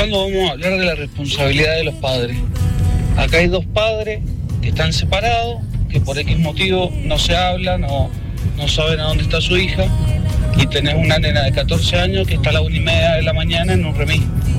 ¿Cuándo vamos a hablar de la responsabilidad de los padres? Acá hay 2 padres que están separados, que por X motivo no se hablan o no saben a dónde está su hija, y tenés una nena de 14 años que está a las 1:30 de la mañana en un remis.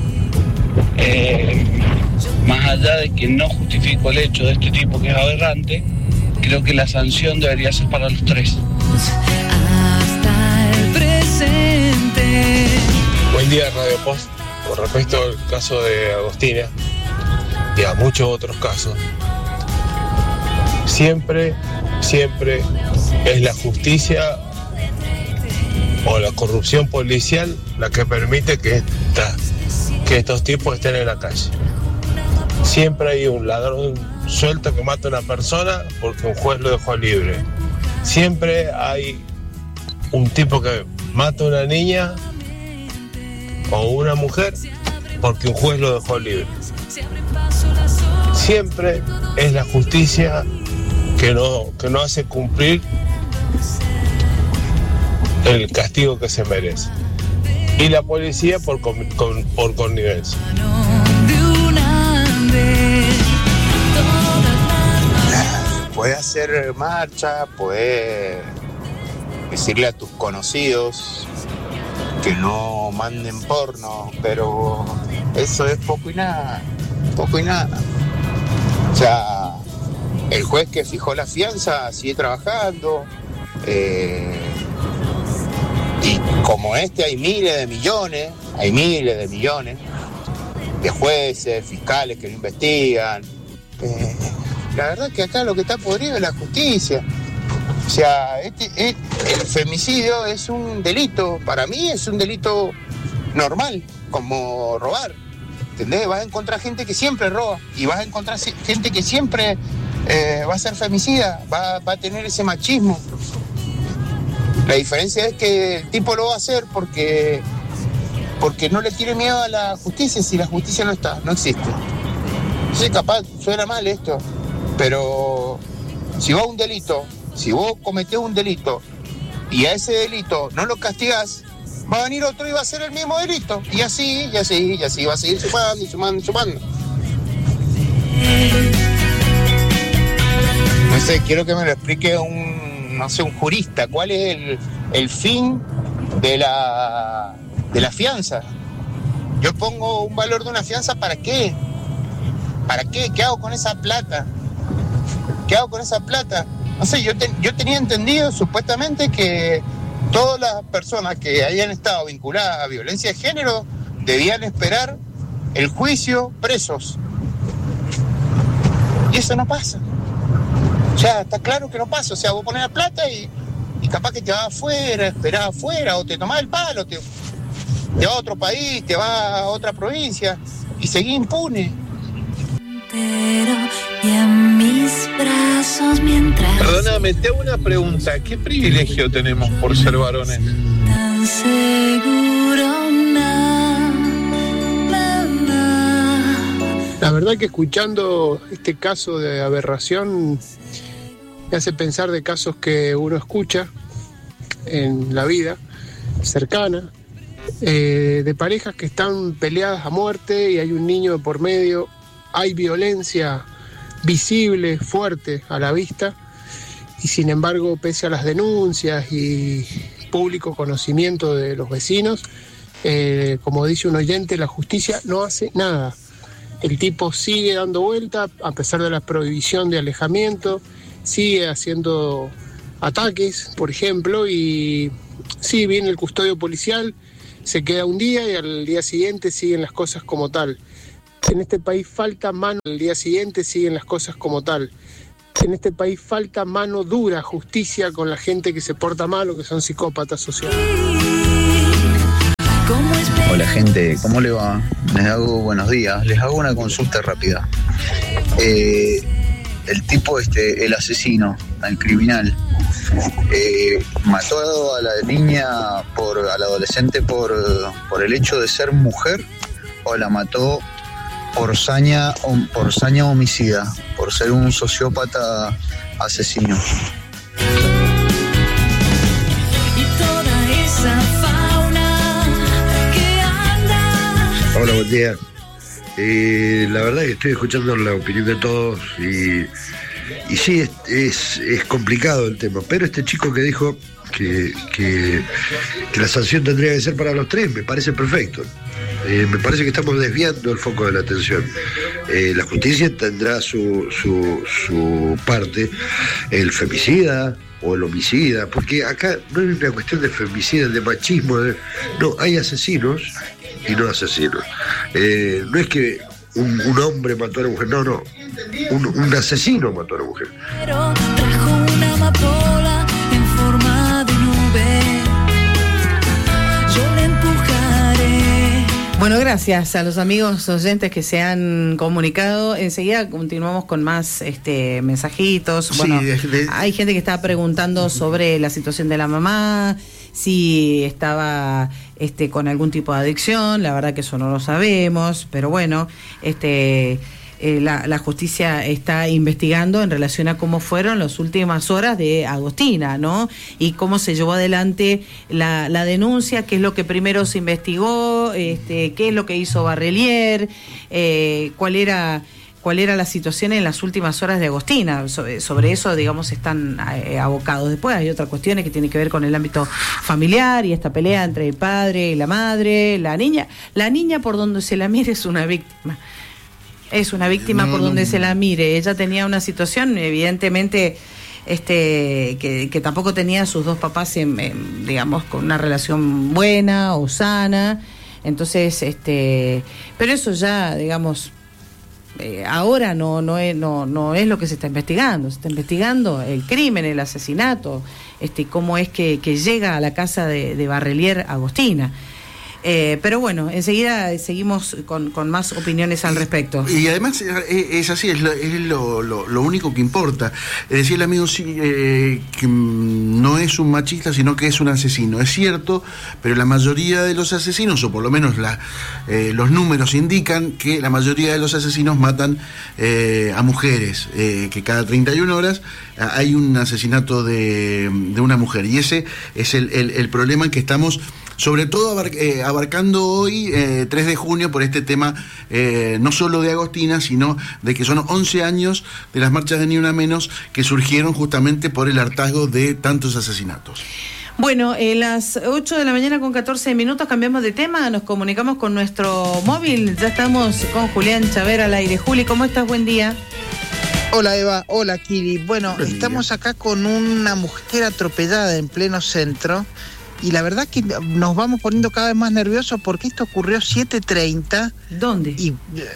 Más allá de que no justifico el hecho de este tipo que es aberrante, creo que la sanción debería ser para los 3. Hasta el presente. Buen día, Radio Post. Con respecto al caso de Agostina y a muchos otros casos, siempre es la justicia o la corrupción policial la que permite que estos tipos estén en la calle. Siempre hay un ladrón suelto que mata a una persona porque un juez lo dejó libre. Siempre hay un tipo que mata a una niña o una mujer porque un juez lo dejó libre. Siempre es la justicia que no hace cumplir el castigo que se merece. Y la policía por connivencia. Puede hacer marcha, puede decirle a tus conocidos que no manden porno, pero eso es poco y nada. O sea, el juez que fijó la fianza sigue trabajando, y como hay miles de millones de jueces, fiscales que lo investigan. La verdad que acá lo que está podrido es la justicia. O sea, el femicidio es un delito, para mí es un delito normal, como robar. ¿Entendés? Vas a encontrar gente que siempre roba y vas a encontrar gente que siempre va a ser femicida, va a tener ese machismo. La diferencia es que el tipo lo va a hacer porque no le tiene miedo a la justicia. Si la justicia no existe. Sí, capaz suena mal esto, pero si vos cometés un delito y a ese delito no lo castigás, va a venir otro y va a hacer el mismo delito. Y así va a seguir sumando. No sé, quiero que me lo explique un jurista. ¿Cuál es el fin de la fianza? Yo pongo un valor de una fianza, ¿para qué? ¿Qué hago con esa plata? No sé, yo tenía entendido supuestamente que todas las personas que hayan estado vinculadas a violencia de género debían esperar el juicio presos. Y eso no pasa. O sea, está claro que no pasa. O sea, vos pones la plata y capaz que te vas afuera, esperás afuera, o te tomás el palo, te vas a otro país, te vas a otra provincia y seguís impune. Y en mis brazos mientras. Perdóname, te hago una pregunta. ¿Qué privilegio tenemos por ser varones? Tan seguro, La verdad que escuchando este caso de aberración me hace pensar de casos que uno escucha en la vida cercana, de parejas que están peleadas a muerte y hay un niño de por medio. Hay violencia visible, fuerte a la vista, y sin embargo, pese a las denuncias y público conocimiento de los vecinos, como dice un oyente, la justicia no hace nada. El tipo sigue dando vuelta a pesar de la prohibición de alejamiento, sigue haciendo ataques, por ejemplo, y sí, viene el custodio policial, se queda un día y al día siguiente siguen las cosas como tal. En este país falta mano, al día siguiente siguen las cosas como tal. En este país falta mano dura, justicia con la gente que se porta mal o que son psicópatas sociales. Hola gente, ¿cómo le va? Buenos días, les hago una consulta rápida. El tipo el asesino, el criminal, mató a la niña, a la adolescente por el hecho de ser mujer, o la mató por saña homicida, por ser un sociópata asesino. Hola, buen día. La verdad que estoy escuchando la opinión de todos y sí, es complicado el tema, pero este chico que dijo que la sanción tendría que ser para los 3, me parece perfecto. Me parece que estamos desviando el foco de la atención. La justicia tendrá su parte, el femicida o el homicida, porque acá no es una cuestión de femicida, de machismo, no, hay asesinos y no asesinos. No es que un hombre mató a la mujer, no, un asesino mató a la mujer. Pero trajo una amapola en forma de nube. Yo le empujaré. Bueno, gracias a los amigos oyentes que se han comunicado. Enseguida continuamos con más mensajitos. Bueno, sí, hay gente que está preguntando sobre la situación de la mamá, si estaba con algún tipo de adicción. La verdad que eso no lo sabemos, pero bueno, la justicia está investigando en relación a cómo fueron las últimas horas de Agostina, ¿no? Y cómo se llevó adelante la denuncia, qué es lo que primero se investigó, qué es lo que hizo Barrelier, cuál era la situación en las últimas horas de Agostina. Sobre eso, digamos, están abocados. Después hay otras cuestiones que tienen que ver con el ámbito familiar y esta pelea entre el padre y la madre. La niña por donde se la mire es una víctima. Es una víctima por donde se la mire. Ella tenía una situación, evidentemente, que tampoco tenía a sus dos papás, digamos, con una relación buena o sana. Entonces, pero eso ya, digamos, ahora no es lo que se está investigando. Se está investigando el crimen, el asesinato, cómo es que llega a la casa de Barrelier Agostina. Pero bueno, enseguida seguimos con más opiniones al respecto. Y además es así, es lo único que importa. Decía el amigo que no es un machista, sino que es un asesino. Es cierto, pero la mayoría de los asesinos, o por lo menos los números indican que la mayoría de los asesinos matan a mujeres, que cada 31 horas hay un asesinato de una mujer. Y ese es el problema en que estamos, sobre todo abarcando hoy, 3 de junio, por este tema no solo de Agostina, sino de que son 11 años de las marchas de Ni Una Menos, que surgieron justamente por el hartazgo de tantos asesinatos. Bueno, las 8 de la mañana con 14 minutos, cambiamos de tema, nos comunicamos con nuestro móvil, ya estamos con Julián Chaver al aire. Juli, ¿cómo estás? Buen día. Hola Eva, hola Kiri. Bueno, estamos acá con una mujer atropellada en pleno centro. Y la verdad que nos vamos poniendo cada vez más nerviosos porque esto ocurrió 7:30. ¿Dónde? Y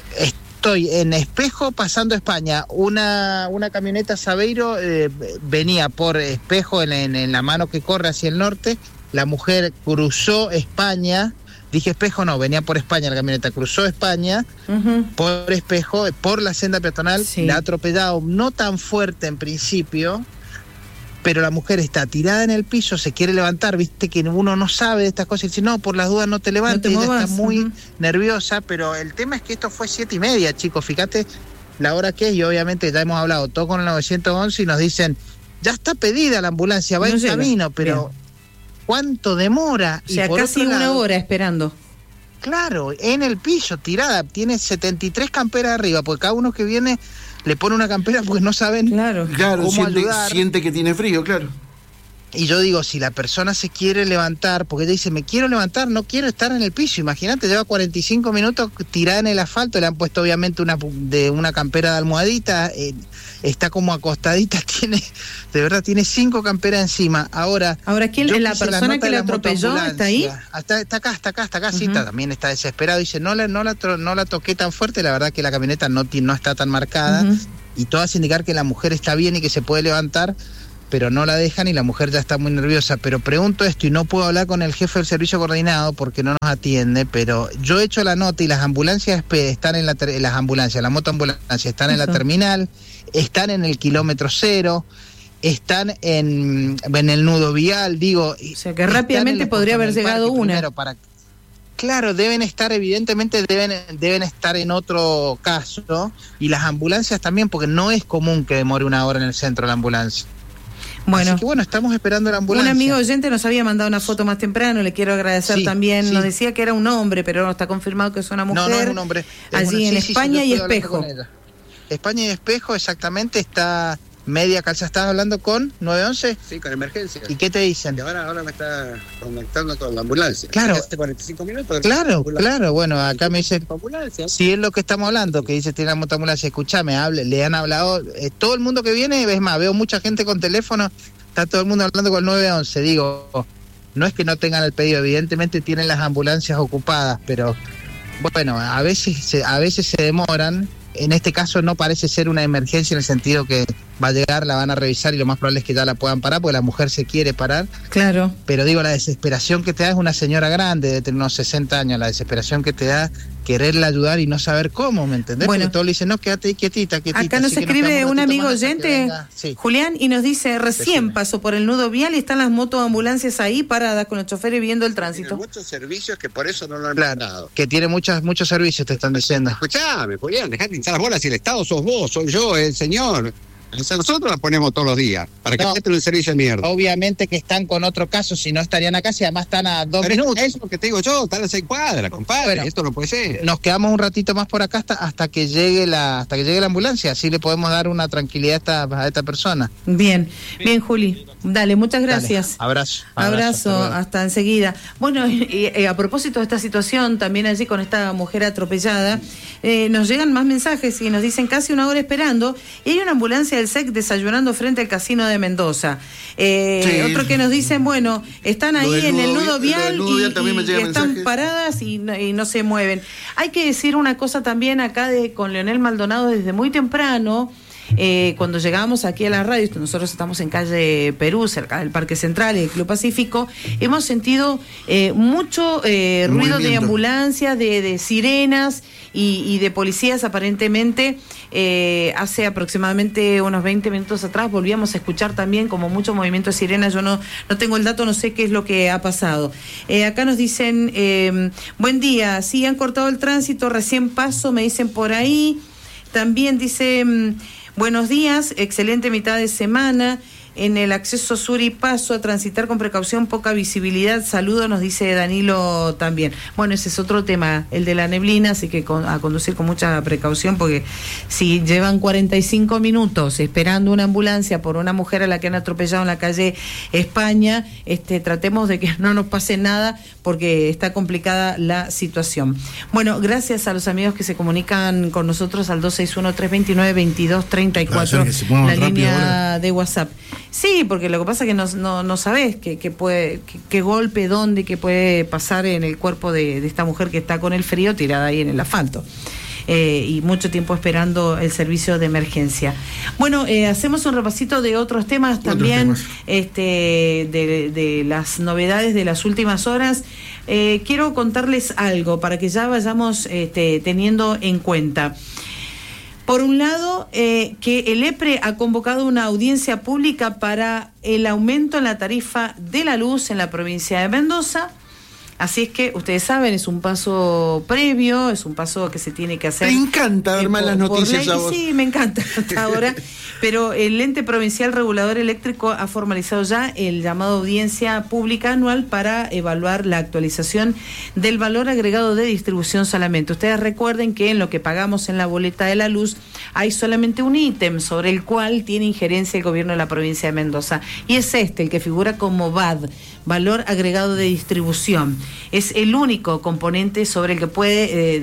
estoy en Espejo pasando a España. Una camioneta Sabeiro venía por Espejo en la mano que corre hacia el norte. La mujer cruzó España. Dije Espejo, no, venía por España la camioneta. Cruzó España por Espejo, por la senda peatonal. Sí. La ha atropellado, no tan fuerte en principio, pero la mujer está tirada en el piso, se quiere levantar, viste que uno no sabe de estas cosas, y dice, no, por las dudas no te levantes, no te ella está muy nerviosa, pero el tema es que esto fue 7:30, chicos, fíjate la hora que es, y obviamente ya hemos hablado todo con el 911 y nos dicen, ya está pedida la ambulancia, va en camino, pero bien, ¿cuánto demora? O sea, y por casi una hora esperando. Claro, en el piso, tirada, tiene 73 camperas arriba, porque cada uno que viene le pone una campera porque no saben cómo ayudar. Siente que tiene frío, claro. Y yo digo, si la persona se quiere levantar, porque ella dice, me quiero levantar, no quiero estar en el piso, imagínate, lleva 45 minutos tirada en el asfalto, le han puesto obviamente una campera de almohadita, está como acostadita, tiene 5 camperas encima. Ahora ¿quién? ¿La persona que la atropelló está ahí? Está acá, sí, también está desesperado, dice, no la toqué tan fuerte, la verdad que la camioneta no está tan marcada, y todo hace indicar que la mujer está bien y que se puede levantar, pero no la dejan y la mujer ya está muy nerviosa. Pero pregunto esto y no puedo hablar con el jefe del servicio coordinado porque no nos atiende, pero yo he hecho la nota y las ambulancias están en la motoambulancia están en la terminal, están en el kilómetro 0, están en el nudo vial, digo. O sea que rápidamente podría haber llegado una. Claro, deben estar en otro caso, y las ambulancias también, porque no es común que demore una hora en el centro la ambulancia. Bueno. Así que bueno, estamos esperando la ambulancia. Un amigo oyente nos había mandado una foto más temprano, le quiero agradecer también. Sí. Nos decía que era un hombre, pero no está confirmado que es una mujer. No es un hombre. Allí en España y Espejo. España y Espejo, exactamente, está media calza. ¿Estás hablando con 911? Sí, con emergencia. ¿Y qué te dicen? Y ahora me está conectando con la ambulancia. Claro. Hace 45 minutos. Claro. Bueno, acá me dicen, si es lo que estamos hablando, que dice tiene la motoambulancia, escúchame, le han hablado, todo el mundo que viene, ves más, veo mucha gente con teléfono, está todo el mundo hablando con el 911, digo, no es que no tengan el pedido, evidentemente tienen las ambulancias ocupadas, pero bueno, a veces se demoran. En este caso no parece ser una emergencia en el sentido que va a llegar, la van a revisar y lo más probable es que ya la puedan parar porque la mujer se quiere parar. Claro. Pero digo, la desesperación que te da es una señora grande, de tener unos 60 años, la desesperación que te da quererla ayudar y no saber cómo, ¿me entendés? Bueno, porque todos le dicen, no, quédate ahí quietita. Acá nos escribe un amigo oyente, sí. Julián, y nos dice, recién pasó por el nudo vial y están las motoambulancias ahí paradas con los choferes viendo el tránsito. Tiene muchos servicios que por eso no lo han mandado. Que tiene muchos servicios, te están diciendo. Escuchame, Julián, dejate hinchar las bolas, si el Estado sos vos, soy yo, el señor. Nosotros las ponemos todos los días, para que metan un servicio de mierda. Obviamente que están con otro caso, si no estarían acá, si además están a 2 minutos. Eso es lo que te digo yo, están a 6 cuadras, compadre, bueno, esto no puede ser. Nos quedamos un ratito más por acá hasta que llegue la ambulancia, así le podemos dar una tranquilidad a esta persona. Bien, Juli, dale, muchas gracias. Dale, abrazo, hasta enseguida. Bueno, a propósito de esta situación, también allí con esta mujer atropellada, nos llegan más mensajes y nos dicen casi una hora esperando, y hay una ambulancia del SEC desayunando frente al casino de Mendoza. Otro que nos dicen, bueno, están ahí en el nudo vial y están paradas y no se mueven. Hay que decir una cosa también acá con Leonel Maldonado desde muy temprano. Cuando llegábamos aquí a la radio, nosotros estamos en calle Perú, cerca del Parque Central y el Club Pacífico, hemos sentido mucho ruido de ambulancias, de sirenas y de policías aparentemente. Hace aproximadamente unos 20 minutos atrás volvíamos a escuchar también como mucho movimiento de sirenas. Yo no tengo el dato, no sé qué es lo que ha pasado. Acá nos dicen, buen día, sí, han cortado el tránsito, recién paso, me dicen por ahí. También dice... buenos días, excelente mitad de semana. En el acceso sur y paso a transitar con precaución, poca visibilidad. Saludos, nos dice Danilo también. Bueno, ese es otro tema, el de la neblina, así que a conducir con mucha precaución, porque si llevan 45 minutos esperando una ambulancia por una mujer a la que han atropellado en la calle España, tratemos de que no nos pase nada, porque está complicada la situación. Bueno, gracias a los amigos que se comunican con nosotros al 261-329-2234, la línea de WhatsApp. Sí, porque lo que pasa es que no sabés qué golpe, dónde, qué puede pasar en el cuerpo de esta mujer que está con el frío tirada ahí en el asfalto. Y mucho tiempo esperando el servicio de emergencia. Bueno, hacemos un repasito de otros temas también, de las novedades de las últimas horas. Quiero contarles algo para que ya vayamos teniendo en cuenta. Por un lado, que el EPRE ha convocado una audiencia pública para el aumento en la tarifa de la luz en la provincia de Mendoza. Así es que, ustedes saben, es un paso previo, es un paso que se tiene que hacer. Me encanta dar malas noticias a vos. Sí, me encanta hasta ahora. Pero el ente provincial regulador eléctrico ha formalizado ya el llamado audiencia pública anual para evaluar la actualización del valor agregado de distribución solamente. Ustedes recuerden que en lo que pagamos en la boleta de la luz hay solamente un ítem sobre el cual tiene injerencia el gobierno de la provincia de Mendoza. Y es el que figura como VAD, valor agregado de distribución. Es el único componente sobre el que puede,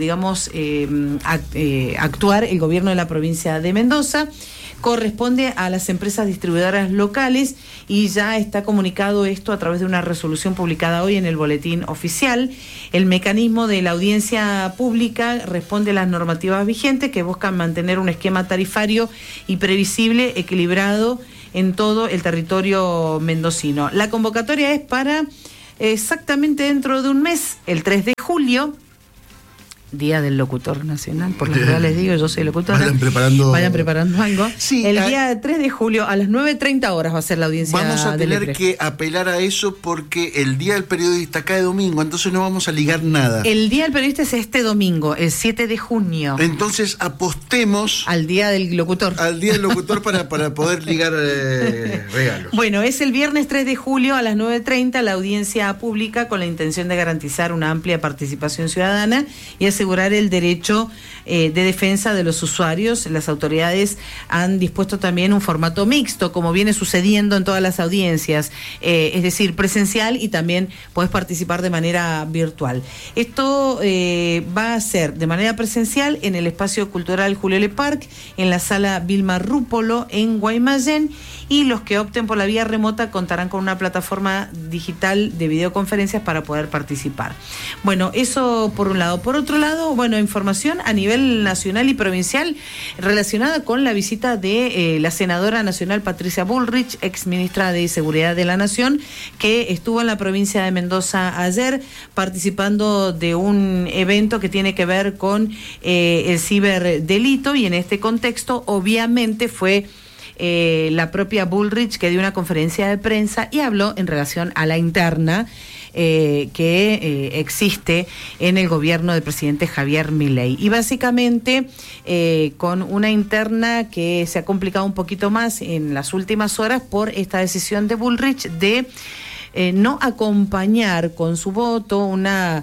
actuar el gobierno de la provincia de Mendoza. Corresponde a las empresas distribuidoras locales y ya está comunicado esto a través de una resolución publicada hoy en el Boletín Oficial. El mecanismo de la audiencia pública responde a las normativas vigentes que buscan mantener un esquema tarifario y previsible, equilibrado en todo el territorio mendocino. La convocatoria es para exactamente dentro de un mes, el 3 de julio Día del Locutor Nacional, por lo que les digo, yo soy locutora. Vayan preparando algo. Sí, el día 3 de julio a las 9:30 horas va a ser la audiencia. Vamos a tener del que apelar a eso porque el Día del Periodista cae domingo, entonces no vamos a ligar nada. El Día del Periodista es este domingo, el 7 de junio. Entonces apostemos al Día del Locutor. Al Día del Locutor para poder ligar regalos. Bueno, es el viernes 3 de julio a las 9:30 la audiencia pública con la intención de garantizar una amplia participación ciudadana y asegurar el derecho de defensa de los usuarios. Las autoridades han dispuesto también un formato mixto, como viene sucediendo en todas las audiencias, es decir, presencial, y también podés participar de manera virtual. Esto va a ser de manera presencial en el Espacio Cultural Julio L. Park, en la Sala Vilma Rúpolo, en Guaymallén, y los que opten por la vía remota contarán con una plataforma digital de videoconferencias para poder participar. Bueno, eso por un lado. Por otro lado, bueno, información a nivel nacional y provincial relacionada con la visita de la senadora nacional Patricia Bullrich, ex ministra de Seguridad de la Nación, que estuvo en la provincia de Mendoza ayer participando de un evento que tiene que ver con el ciberdelito, y en este contexto obviamente fue la propia Bullrich que dio una conferencia de prensa y habló en relación a la interna que existe en el gobierno del presidente Javier Milei. Y básicamente con una interna que se ha complicado un poquito más en las últimas horas por esta decisión de Bullrich de no acompañar con su voto una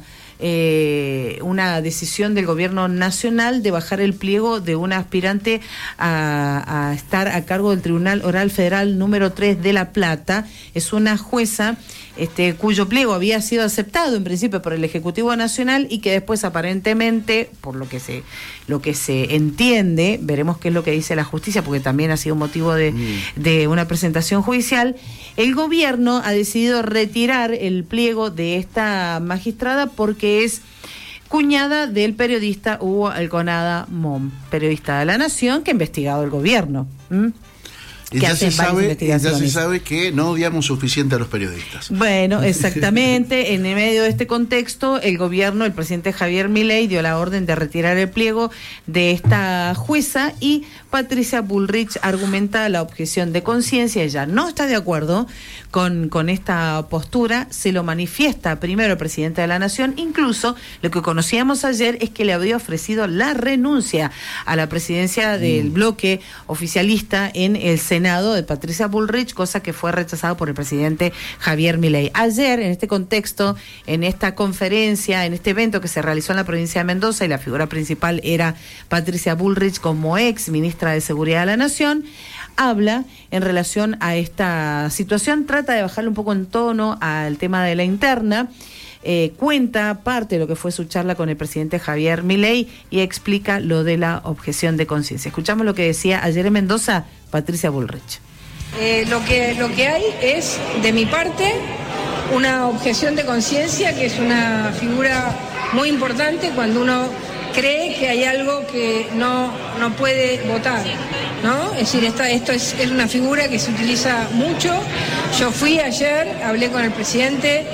decisión del gobierno nacional de bajar el pliego de una aspirante a estar a cargo del Tribunal Oral Federal número 3 de La Plata. Es una jueza cuyo pliego había sido aceptado en principio por el Ejecutivo Nacional y que después aparentemente, por lo que se entiende, veremos qué es lo que dice la justicia, porque también ha sido motivo de una presentación judicial, el gobierno ha decidido retirar el pliego de esta magistrada porque es cuñada del periodista Hugo Alconada Mom, periodista de La Nación que ha investigado el gobierno. Y ya se sabe que no odiamos suficiente a los periodistas. Bueno, exactamente. En medio de este contexto, el gobierno, el presidente Javier Milei, dio la orden de retirar el pliego de esta jueza, y Patricia Bullrich argumenta la objeción de conciencia. Ella no está de acuerdo con esta postura, se lo manifiesta primero el presidente de la Nación. Incluso lo que conocíamos ayer es que le había ofrecido la renuncia a la presidencia del bloque oficialista en el Senado de Patricia Bullrich, cosa que fue rechazada por el presidente Javier Milei. Ayer, en este contexto, en esta conferencia, en este evento que se realizó en la provincia de Mendoza, y la figura principal era Patricia Bullrich como ex ministra de Seguridad de la Nación, habla en relación a esta situación, trata de bajarle un poco en tono al tema de la interna. Cuenta parte de lo que fue su charla con el presidente Javier Milei y explica lo de la objeción de conciencia. Escuchamos lo que decía ayer en Mendoza Patricia Bullrich. Lo que hay es, de mi parte, una objeción de conciencia, que es una figura muy importante cuando uno cree que hay algo que no puede votar, ¿no? Es decir, esto es una figura que se utiliza mucho. Yo fui ayer, hablé con el presidente,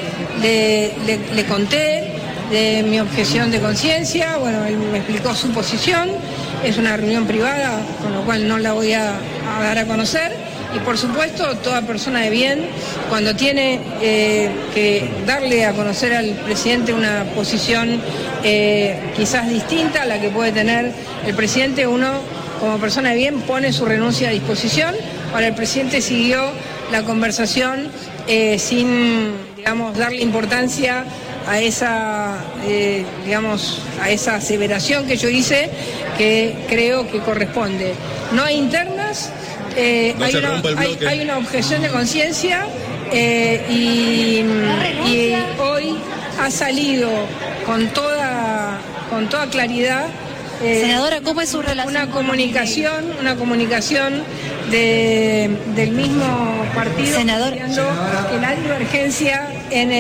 le conté de mi objeción de conciencia, bueno, él me explicó su posición, es una reunión privada, con lo cual no la voy a dar a conocer, y por supuesto toda persona de bien, cuando tiene que darle a conocer al presidente una posición quizás distinta a la que puede tener el presidente, uno como persona de bien pone su renuncia a disposición. Ahora el presidente siguió la conversación sin, digamos, darle importancia a esa, a esa aseveración que yo hice, que creo que corresponde. No hay internas, hay una objeción de conciencia y hoy ha salido con toda claridad. Senadora, ¿cómo es su relación? Una comunicación del mismo partido, senador, que la divergencia en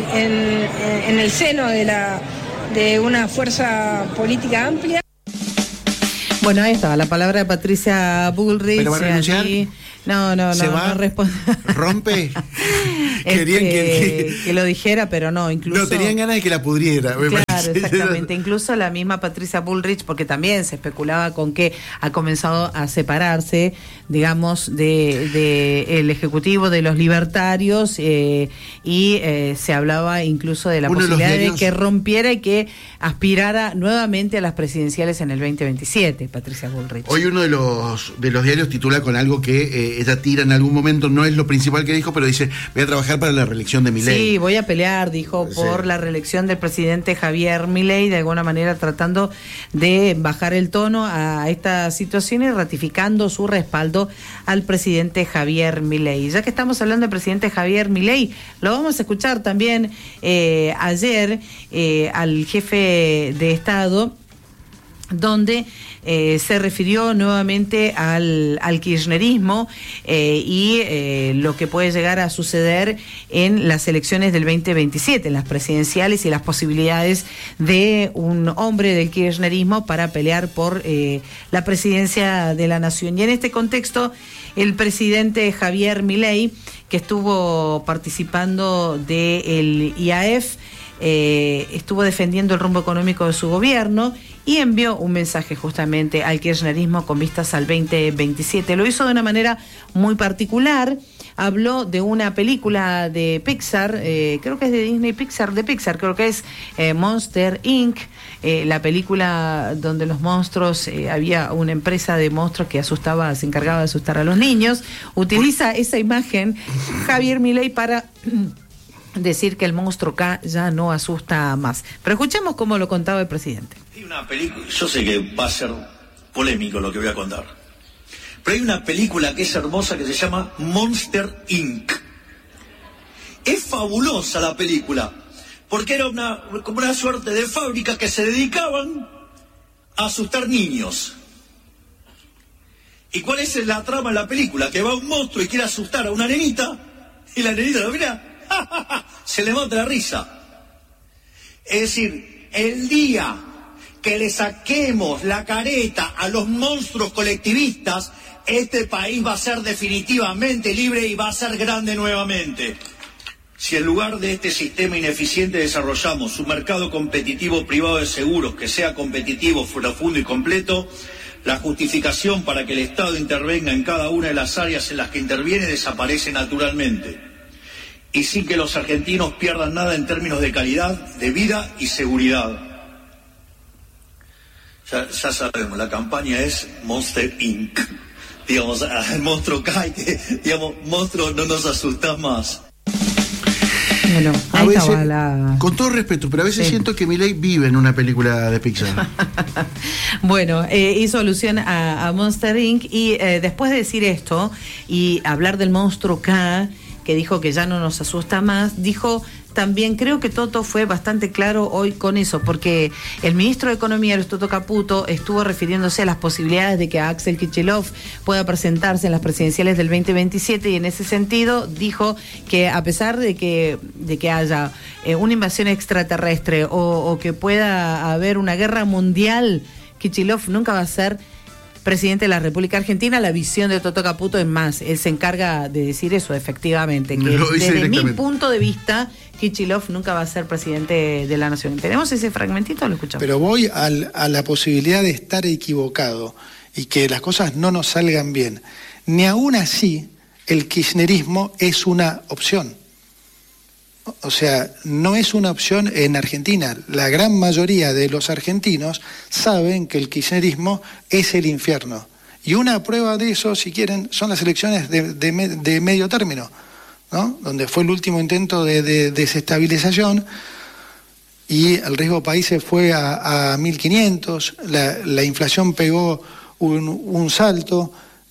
el seno de una fuerza política amplia. Bueno, ahí estaba la palabra de Patricia Bullrich. ¿Pero va a renunciar? Allí. No responde. ¿Rompe? Querían que lo dijera, pero no, incluso... No, tenían ganas de que la pudriera. Claro, exactamente. Incluso la misma Patricia Bullrich, porque también se especulaba con que ha comenzado a separarse, digamos, de el Ejecutivo, de los libertarios, y se hablaba incluso de la posibilidad de que rompiera y que aspirara nuevamente a las presidenciales en el 2027, Patricia Bullrich. Hoy uno de los diarios titula con algo que ella tira en algún momento, no es lo principal que dijo, pero dice, voy a trabajar para la reelección de Milei. Sí, voy a pelear, dijo, por la reelección del presidente Javier Milei, de alguna manera tratando de bajar el tono a esta situación y ratificando su respaldo al presidente Javier Milei. Ya que estamos hablando del presidente Javier Milei, lo vamos a escuchar también ayer al jefe de Estado, donde se refirió nuevamente al kirchnerismo y lo que puede llegar a suceder en las elecciones del 2027, en las presidenciales, y las posibilidades de un hombre del kirchnerismo para pelear por la presidencia de la nación. Y en este contexto, el presidente Javier Milei, que estuvo participando del IAF, estuvo defendiendo el rumbo económico de su gobierno y envió un mensaje justamente al kirchnerismo con vistas al 2027. Lo hizo de una manera muy particular. Habló de una película de Pixar, creo que es de Disney Pixar, creo que es Monster Inc., la película donde los monstruos, había una empresa de monstruos que se encargaba de asustar a los niños. Utiliza esa imagen Javier Milei para decir que el monstruo K ya no asusta más. Pero escuchemos cómo lo contaba el presidente. Hay una película, yo sé que va a ser polémico lo que voy a contar, pero hay una película que es hermosa que se llama Monster Inc. Es fabulosa la película, porque era como una suerte de fábrica que se dedicaban a asustar niños. ¿Y cuál es la trama de la película? Que va un monstruo y quiere asustar a una nenita, y la nenita lo mira, se le mata la risa. Es decir, el día que le saquemos la careta a los monstruos colectivistas, este país va a ser definitivamente libre y va a ser grande nuevamente. Si en lugar de este sistema ineficiente desarrollamos un mercado competitivo privado de seguros que sea competitivo, profundo y completo, la justificación para que el Estado intervenga en cada una de las áreas en las que interviene desaparece naturalmente. Y sin que los argentinos pierdan nada en términos de calidad, de vida y seguridad. Ya sabemos, la campaña es Monster Inc. Digamos, el monstruo cae, digamos, monstruo no nos asusta más. Bueno, ahí estaba la... Con todo respeto, pero a veces siento que Milei vive en una película de Pixar. Bueno, hizo alusión a Monster Inc. y después de decir esto y hablar del monstruo K, que dijo que ya no nos asusta más, dijo también, creo que Toto fue bastante claro hoy con eso, porque el ministro de Economía, Toto Caputo, estuvo refiriéndose a las posibilidades de que Axel Kicillof pueda presentarse en las presidenciales del 2027, y en ese sentido dijo que a pesar de que haya una invasión extraterrestre o que pueda haber una guerra mundial, Kicillof nunca va a ser presidente de la República Argentina. La visión de Toto Caputo es más, él se encarga de decir eso, efectivamente, que desde mi punto de vista, Kicillof nunca va a ser presidente de la nación. ¿Tenemos ese fragmentito o lo escuchamos? Pero voy a la posibilidad de estar equivocado y que las cosas no nos salgan bien. Ni aún así el kirchnerismo es una opción. O sea, no es una opción en Argentina. La gran mayoría de los argentinos saben que el kirchnerismo es el infierno. Y una prueba de eso, si quieren, son las elecciones de medio término, ¿no? Donde fue el último intento de desestabilización y el riesgo país se fue a 1.500, la inflación pegó un salto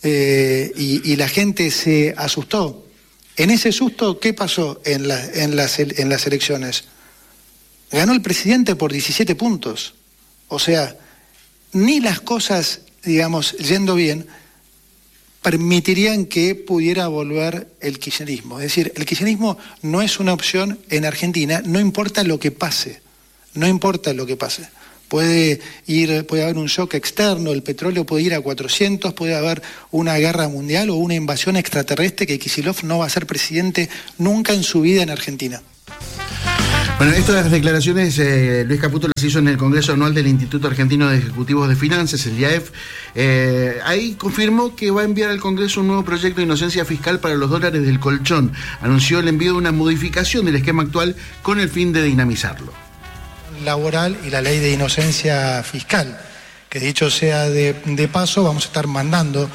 y la gente se asustó. En ese susto, ¿qué pasó en las elecciones? Ganó el presidente por 17 puntos. O sea, ni las cosas, digamos, yendo bien, permitirían que pudiera volver el kirchnerismo. Es decir, el kirchnerismo no es una opción en Argentina, no importa lo que pase. No importa lo que pase. puede haber un shock externo, el petróleo puede ir a 400, puede haber una guerra mundial o una invasión extraterrestre que Kicillof no va a ser presidente nunca en su vida en Argentina. Bueno, estas declaraciones Luis Caputo las hizo en el Congreso Anual del Instituto Argentino de Ejecutivos de Finanzas, el IAEF. Ahí confirmó que va a enviar al Congreso un nuevo proyecto de inocencia fiscal para los dólares del colchón. Anunció el envío de una modificación del esquema actual con el fin de dinamizarlo. Laboral y la ley de inocencia fiscal, que dicho sea de paso, vamos a estar mandando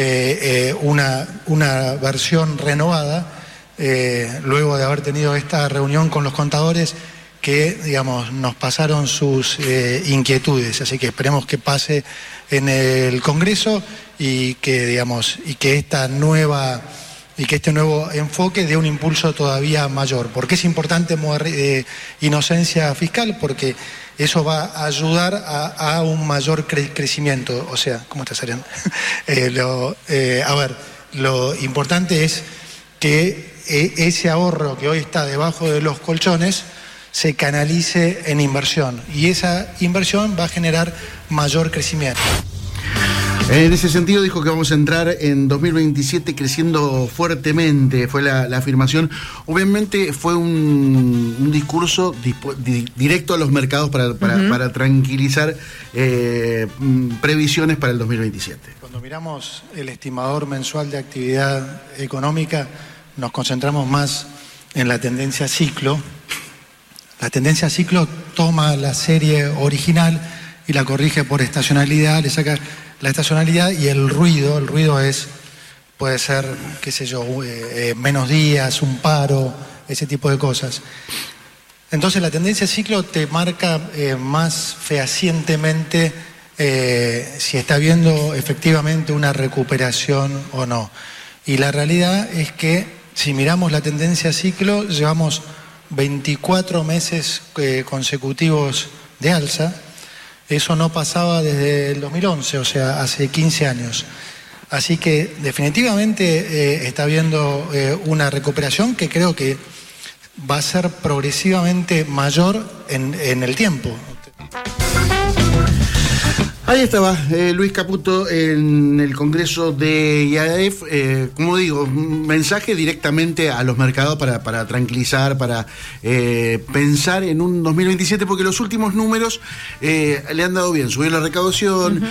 una versión renovada luego de haber tenido esta reunión con los contadores que, digamos, nos pasaron sus inquietudes. Así que esperemos que pase en el Congreso y que, digamos, este nuevo enfoque dé un impulso todavía mayor. ¿Por qué es importante inocencia fiscal? Porque eso va a ayudar a un mayor crecimiento. O sea, ¿cómo estás, Arián? Lo importante es que ese ahorro que hoy está debajo de los colchones se canalice en inversión, y esa inversión va a generar mayor crecimiento. En ese sentido dijo que vamos a entrar en 2027 creciendo fuertemente, fue la afirmación. Obviamente fue un discurso directo a los mercados para tranquilizar previsiones para el 2027. Cuando miramos el estimador mensual de actividad económica, nos concentramos más en la tendencia ciclo. La tendencia ciclo toma la serie original y la corrige por estacionalidad, le saca la estacionalidad y el ruido puede ser, qué sé yo, menos días, un paro, ese tipo de cosas. Entonces la tendencia ciclo te marca más fehacientemente si está habiendo efectivamente una recuperación o no. Y la realidad es que si miramos la tendencia ciclo, llevamos 24 meses consecutivos de alza. Eso no pasaba desde el 2011, o sea, hace 15 años. Así que definitivamente está habiendo una recuperación que creo que va a ser progresivamente mayor en el tiempo. Ahí estaba Luis Caputo en el Congreso de IAEF, como digo, un mensaje directamente a los mercados para tranquilizar, para pensar en un 2027, porque los últimos números le han dado bien, subió la recaudación,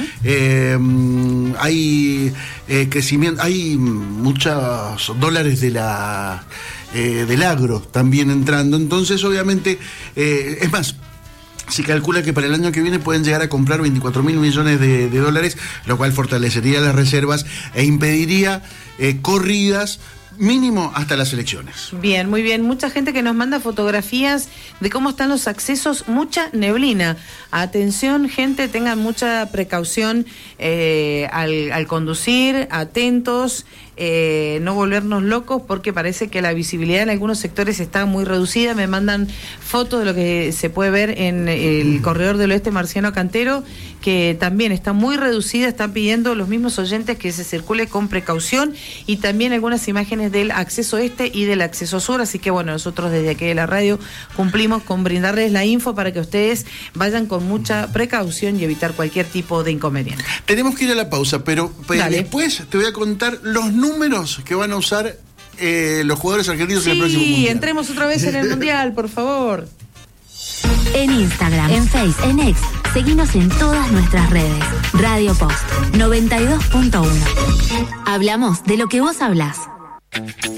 hay crecimiento, hay muchos dólares del agro también entrando, entonces obviamente, es más, se calcula que para el año que viene pueden llegar a comprar 24.000 millones de dólares, lo cual fortalecería las reservas e impediría corridas mínimo hasta las elecciones. Bien, muy bien. Mucha gente que nos manda fotografías de cómo están los accesos, mucha neblina. Atención, gente, tengan mucha precaución al conducir, atentos, no volvernos locos, porque parece que la visibilidad en algunos sectores está muy reducida. Me mandan fotos de lo que se puede ver en el corredor del oeste Marciano Cantero, que también está muy reducida. Están pidiendo los mismos oyentes que se circule con precaución, y también algunas imágenes del acceso este y del acceso sur. Así que bueno, nosotros desde aquí de la radio cumplimos con brindarles la info para que ustedes vayan con mucha precaución y evitar cualquier tipo de inconveniente. Tenemos que ir a la pausa, pero después te voy a contar los números que van a usar los jugadores argentinos en el próximo Mundial. Sí, entremos otra vez en el Mundial, por favor. En Instagram, en Face, en X, seguinos en todas nuestras redes. Radio Post 92.1. Hablamos de lo que vos hablás.